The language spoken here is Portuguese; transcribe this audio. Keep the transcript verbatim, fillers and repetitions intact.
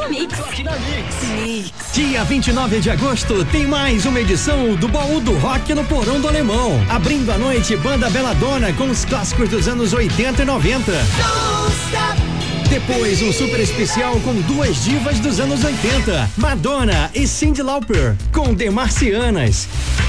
Mix. Rock na Mix. Mix. Dia vinte e nove de agosto tem mais uma edição do Baú do Rock no Porão do Alemão. Abrindo a noite, Banda Belladonna com os clássicos dos anos oitenta e noventa. Depois, um super especial com duas divas dos anos oitenta, Madonna e Cyndi Lauper, com The Marcianas.